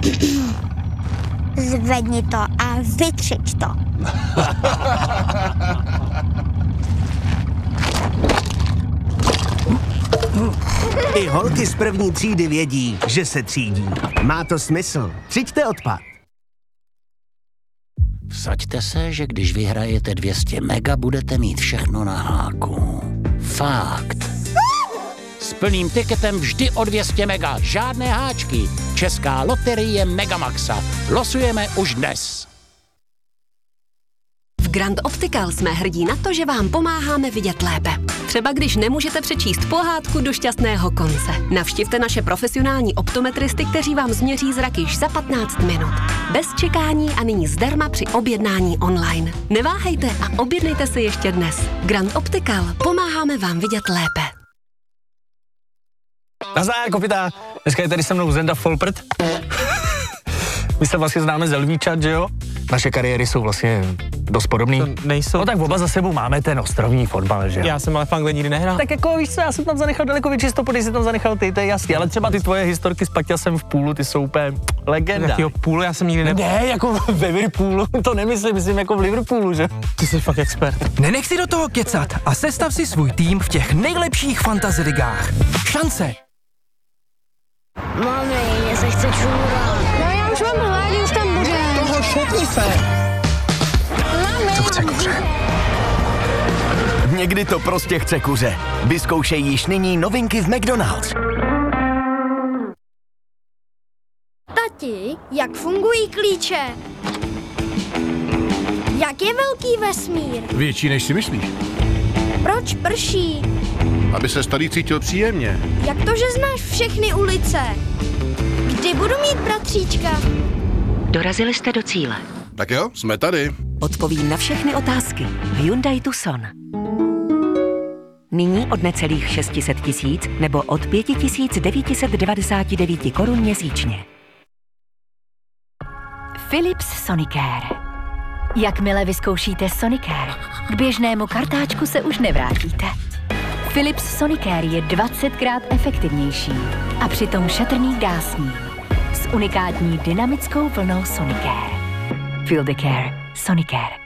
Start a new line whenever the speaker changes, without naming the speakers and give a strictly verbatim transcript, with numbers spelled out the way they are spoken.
Zvedni to a vytřič to.
I holky z první třídy vědí, že se třídí. Má to smysl. Třiďte odpad.
Vsaďte se, že když vyhrajete dvě stě mega, budete mít všechno na háku. Fakt. S plným tiketem vždy o dvě stě mega. Žádné háčky. Česká loterie Megamaxa. Losujeme už dnes.
V Grand Optical jsme hrdí na to, že vám pomáháme vidět lépe. Třeba když nemůžete přečíst pohádku do šťastného konce. Navštivte naše profesionální optometristy, kteří vám změří zrak již za patnáct minut. Bez čekání a nyní zdarma při objednání online. Neváhejte a objednejte se ještě dnes. Grand Optical. Pomáháme vám vidět lépe.
Nazdar, kopita. Dneska je tady se mnou Zenda Folprt. My se vlastně známe z Lvíčat, že jo? Naše kariéry jsou vlastně dost podobný.
To nejsou.
No tak oba za sebou máme ten ostrovní fotbal, že jo?
Já jsem ale v Anglii nikdy nehrál.
Tak jako víš co, já jsem tam zanechal daleko větší stopu, když jsi tam zanechal ty, to je jasný. Ale třeba ty tvoje historky s Paťasem v půlu, ty jsou úplně legenda.
Jakýho půlu, já jsem nikdy ne...
Ne, jako ve Liverpoolu, to nemyslím, myslím jako v Liverpoolu, že?
Ty jsi fakt expert.
Nenech si do toho kecat a sestav si svůj tým v těch nejlepších fantasy ligách. Šance!
Mami, mě se chce čůrat. No já už mám hlad, už tam bude.
Toho šutni se!
Mami.
Co chce kuře?
Někdy to prostě chce kuře. Vyzkoušej již nyní novinky v McDonald's.
Tati, jak fungují klíče? Jak je velký vesmír?
Větší, než si myslíš.
Proč prší?
Aby se tady cítil příjemně.
Jak to, že znáš všechny ulice? Kdy budu mít bratříčka?
Dorazili jste do cíle.
Tak jo, jsme tady.
Odpoví na všechny otázky Hyundai Tucson. Nyní od necelých šest set tisíc nebo od pět tisíc devět set devadesát devět korun měsíčně. Philips Sonicare.
Jakmile vyzkoušíte Sonicare, k běžnému kartáčku se už nevrátíte. Philips Sonicare je dvacetkrát efektivnější a přitom šetrný k dásním. S unikátní dynamickou vlnou Sonicare. Feel the care. Sonicare.